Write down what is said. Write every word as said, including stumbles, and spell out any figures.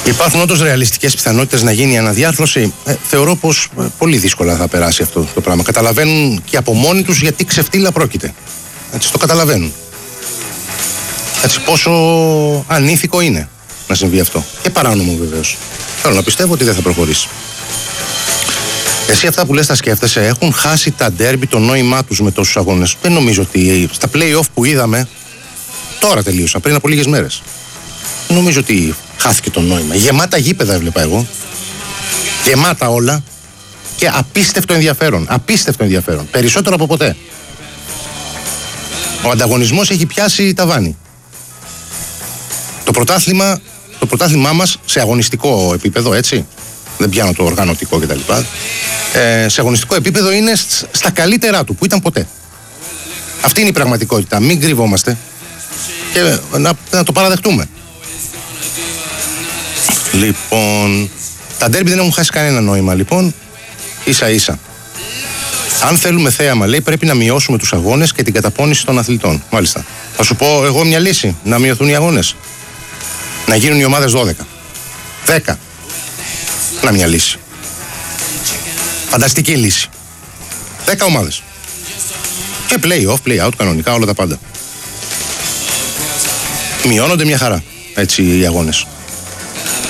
Υπάρχουν όντως ρεαλιστικές πιθανότητες να γίνει η αναδιάρθρωση. Ε, θεωρώ πως ε, πολύ δύσκολα θα περάσει αυτό το πράγμα. Καταλαβαίνουν και από μόνοι τους γιατί ξεφτύλα πρόκειται. Έτσι, το καταλαβαίνουν. Έτσι, πόσο ανήθικο είναι να συμβεί αυτό. Και παράνομο βεβαίως. Θέλω να πιστεύω ότι δεν θα προχωρήσει. Εσύ αυτά που λες τα σκέφτεσαι, έχουν χάσει τα ντέρμπι το νόημά τους με τόσους αγώνες. Δεν νομίζω ότι στα play-off που είδαμε, τώρα τελείωσα, πριν από λίγες μέρες. Δεν νομίζω ότι χάθηκε το νόημα. Γεμάτα γήπεδα έβλεπα εγώ. Γεμάτα όλα. Και απίστευτο ενδιαφέρον. Απίστευτο ενδιαφέρον. Περισσότερο από ποτέ. Ο ανταγωνισμός έχει πιάσει ταβάνι. Το πρωτάθλημα, το πρωτάθλημά μας σε αγωνιστικό επίπεδο, έτσι. Δεν πιάνω το οργανωτικό κτλ. Ε, σε αγωνιστικό επίπεδο είναι στα καλύτερά του που ήταν ποτέ. Αυτή είναι η πραγματικότητα. Μην κρυβόμαστε και να, να το παραδεχτούμε. Λοιπόν, τα ντέρμπι δεν έχουν χάσει κανένα νόημα. Λοιπόν, ίσα ίσα. Αν θέλουμε θέαμα, λέει, πρέπει να μειώσουμε τους αγώνες και την καταπώνηση των αθλητών. Μάλιστα. Θα σου πω εγώ μια λύση. Να μειωθούν οι αγώνες. Να γίνουν οι ομάδες δώδεκα. δέκα. Να μια λύση. Φανταστική λύση. δέκα ομάδες. Και play-off, play-out, κανονικά, όλα τα πάντα. Μειώνονται μια χαρά. Έτσι οι αγώνες.